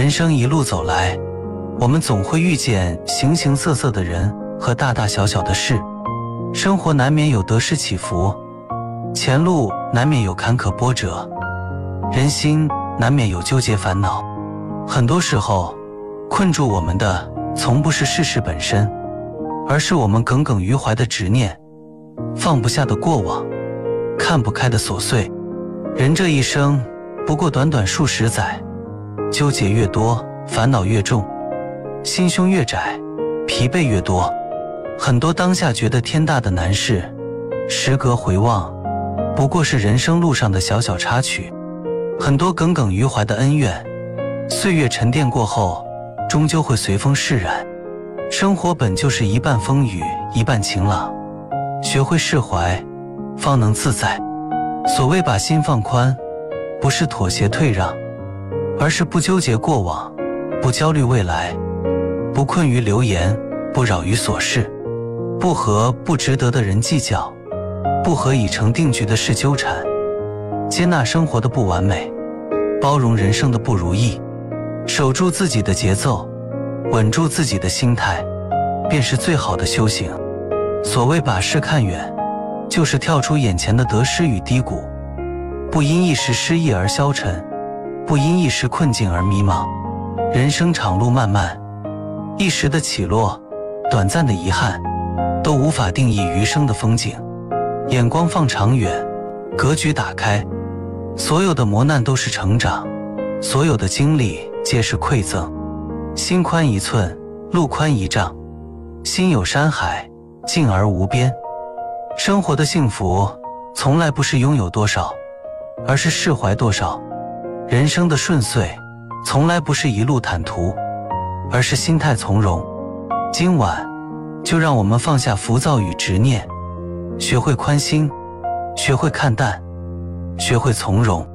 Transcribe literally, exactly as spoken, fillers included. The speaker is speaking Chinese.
人生一路走来，我们总会遇见形形色色的人和大大小小的事，生活难免有得失起伏，前路难免有坎坷波折，人心难免有纠结烦恼。很多时候，困住我们的从不是事实本身，而是我们耿耿于怀的执念，放不下的过往，看不开的琐碎。人这一生不过短短数十载，纠结越多，烦恼越重，心胸越窄，疲惫越多。很多当下觉得天大的难事，时隔回望，不过是人生路上的小小插曲。很多耿耿于怀的恩怨，岁月沉淀过后，终究会随风释然。生活本就是一半风雨，一半晴朗，学会释怀，方能自在。所谓把心放宽，不是妥协退让，而是不纠结过往，不焦虑未来，不困于流言，不扰于琐事，不和不值得的人计较，不和已成定局的事纠缠。接纳生活的不完美，包容人生的不如意，守住自己的节奏，稳住自己的心态，便是最好的修行。所谓把事看远，就是跳出眼前的得失与低谷，不因一时失意而消沉，不因一时困境而迷茫。人生长路漫漫，一时的起落，短暂的遗憾，都无法定义余生的风景。眼光放长远，格局打开，所有的磨难都是成长，所有的经历皆是馈赠。心宽一寸，路宽一丈，心有山海，静而无边。生活的幸福从来不是拥有多少，而是释怀多少。人生的顺遂从来不是一路坦途，而是心态从容。今晚就让我们放下浮躁与执念，学会宽心，学会看淡，学会从容。